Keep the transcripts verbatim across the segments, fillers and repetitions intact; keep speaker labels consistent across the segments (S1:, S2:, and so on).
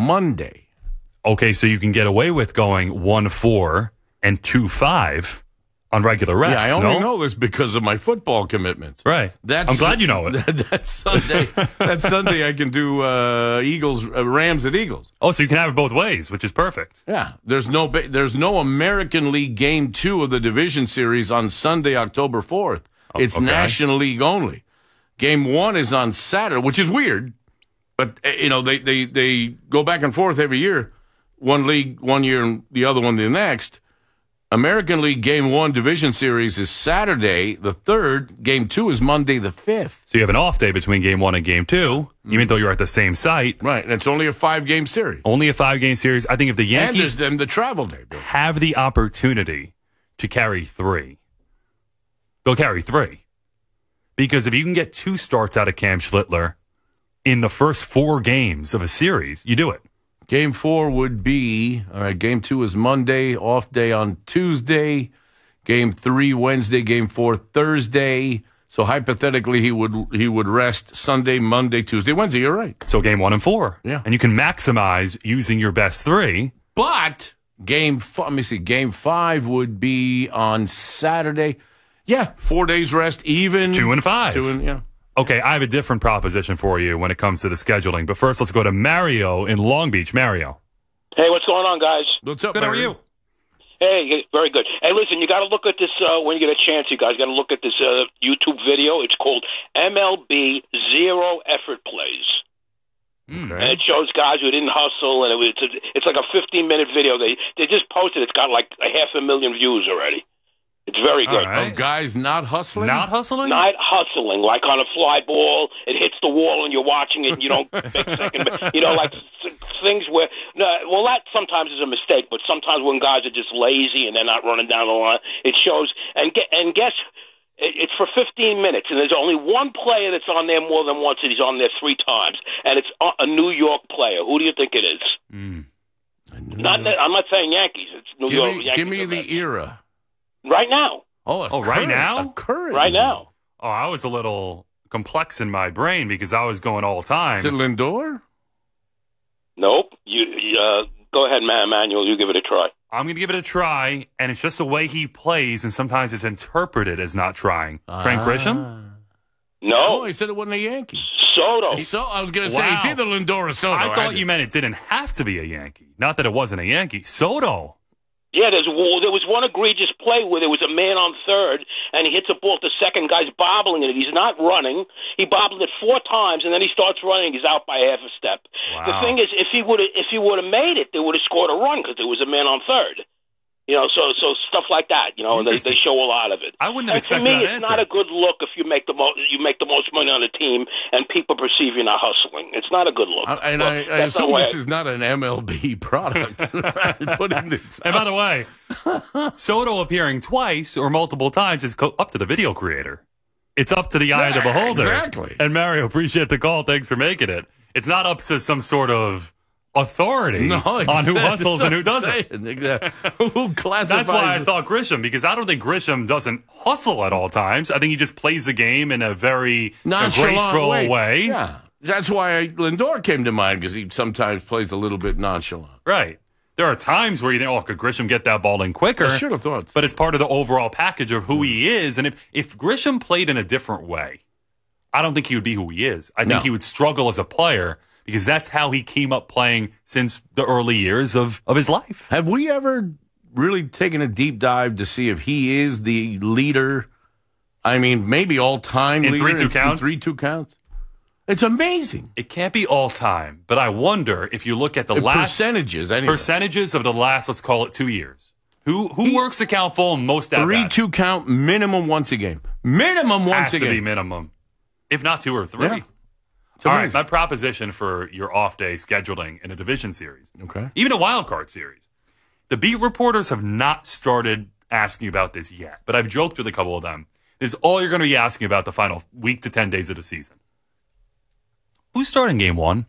S1: Monday.
S2: Okay, so you can get away with going one four and two five on regular rest.
S1: Yeah, I only
S2: no?
S1: know this because of my football commitments.
S2: Right.
S1: That's,
S2: I'm glad you know it.
S1: That, that's Sunday. That's Sunday. I can do uh, Eagles, uh, Rams at Eagles.
S2: Oh, so you can have it both ways, which is perfect.
S1: Yeah. There's no there's no American League Game Two of the Division Series on Sunday, October fourth.
S2: Oh,
S1: it's
S2: okay.
S1: National League only. Game One is on Saturday, which is weird, but uh, you know they, they they go back and forth every year. One league one year and the other one the next. American League Game One Division Series is Saturday the third. Game Two is Monday the fifth.
S2: So you have an off day between Game One and Game Two, mm-hmm. even though you're at the same site.
S1: Right, and it's only a five-game series.
S2: Only a five-game series. I think if the Yankees
S1: and there's them the travel day, Bill.
S2: have the opportunity to carry three, they'll carry three. Because if you can get two starts out of Cam Schlittler in the first four games of a series, you do it.
S1: Game four would be, all right, game two is Monday, off day on Tuesday. Game three, Wednesday. Game four, Thursday. So hypothetically, he would he would rest Sunday, Monday, Tuesday, Wednesday. You're right.
S2: So game one and four.
S1: Yeah.
S2: And you can maximize using your best three.
S1: But game, f- let me see, game five would be on Saturday. Yeah, four days rest, even.
S2: Two and five.
S1: Two and, yeah.
S2: Okay, I have a different proposition for you when it comes to the scheduling. But first, let's go to Mario in Long Beach. Mario.
S3: Hey, what's going on, guys?
S1: What's up,
S2: Good,
S1: Mario?
S2: how are you?
S3: Hey, very good. Hey, listen, you got to look at this uh, when you get a chance. You guys got to look at this uh, YouTube video. It's called M L B Zero Effort Plays.
S1: Okay.
S3: And it shows guys who didn't hustle, and it was, it's, a, it's like a fifteen-minute video. They they just posted. It's got like a half a million views already. It's very good.
S2: All right.
S1: Of guys not hustling?
S2: Not hustling?
S3: Not hustling, like on a fly ball, it hits the wall and you're watching it and you don't make second, you know, like things where, no, well, that sometimes is a mistake, but sometimes when guys are just lazy and they're not running down the line, it shows, and, and guess, it's for fifteen minutes, and there's only one player that's on there more than once, and he's on there three times, and it's a New York player. Who do you think it is?
S2: Mm.
S3: Not, I'm not saying Yankees. It's New
S1: give
S3: York.
S1: me,
S3: Yankees
S1: give me the era.
S3: Right now.
S1: Oh,
S2: Oh, right now?
S1: A current.
S3: Right now.
S2: Oh, I was a little complex in my brain because I was going all time.
S1: Is it Lindor?
S3: Nope. You, you, uh, go ahead, man, Manuel. You give it a try.
S2: I'm going to give it a try, and it's just the way he plays, and sometimes it's interpreted as not trying. Frank
S1: Ah.
S2: Grisham?
S3: No.
S1: Oh, he said it wasn't a Yankee.
S3: Soto.
S1: So I was going to
S2: Wow.
S1: say, it's either Lindor or Soto.
S2: I thought
S1: did.
S2: you meant it didn't have to be a Yankee. Not that it wasn't a Yankee. Soto.
S3: Yeah, there's there was one egregious play where there was a man on third, and he hits a ball to second. Guy's bobbling it. He's not running. He bobbled it four times, and then he starts running. He's out by half a step.
S2: Wow.
S3: The thing is, if he would if he would have made it, they would have scored a run because there was a man on third. You know, so so stuff like that. You know, and they, they show a lot of it.
S2: I wouldn't have
S3: and to
S2: expected
S3: me,
S2: that
S3: it's
S2: answer.
S3: not a good look if you make the most you make the most money on the team and people perceive you're not hustling. It's not a good look.
S1: I, and
S3: Well,
S1: I, I
S3: that's not
S1: assume
S3: why
S1: this is not an M L B product. Putting this
S2: And by the way, Soto appearing twice or multiple times is co- up to the video creator. It's up to the eye of the
S1: Yeah,
S2: beholder.
S1: exactly.
S2: And Mario, appreciate the call. Thanks for making it. It's not up to some sort of authority
S1: no,
S2: on who hustles and who doesn't.
S1: Who classifies?
S2: That's why I thought Grisham, because I don't think Grisham doesn't hustle at all times. I think he just plays the game in a very
S1: nonchalant
S2: graceful
S1: way.
S2: way.
S1: Yeah, that's why I, Lindor came to mind because he sometimes plays a little bit nonchalant.
S2: Right. There are times where you think, oh, could Grisham get that ball in quicker?
S1: I should have thought so.
S2: But it's part of the overall package of who he is. And if, if Grisham played in a different way, I don't think he would be who he is. I think
S1: No.
S2: he would struggle as a player because that's how he came up playing since the early years of, of his life.
S1: Have we ever really taken a deep dive to see if he is the leader? I mean, maybe all-time
S2: In
S1: leader
S2: three-two counts?
S1: In three-two counts? It's amazing.
S2: It can't be all time, but I wonder if you look at the
S1: The
S2: last
S1: percentages, anyway.
S2: percentages of the last, let's call it two years. Who who
S1: He-
S2: works the count full and most at
S1: Three two count minimum once a game. Minimum once
S2: has
S1: a
S2: to be
S1: game.
S2: minimum, if not two or three.
S1: Yeah. It's
S2: All right,
S1: amazing.
S2: my proposition for your off day scheduling in a division series,
S1: Okay.
S2: even a wild card series. The beat reporters have not started asking about this yet, but I've joked with a couple of them. This is all you're going to be asking about the final week to ten days of the season. Who's starting game one?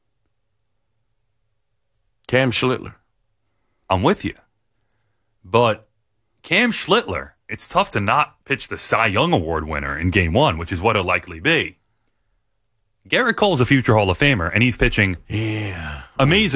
S1: Cam Schlittler.
S2: I'm with you. But Cam Schlittler, it's tough to not pitch the Cy Young Award winner in game one, which is what it'll likely be. Garrett Cole's a future Hall of Famer, and he's pitching
S1: Yeah.
S2: amazing.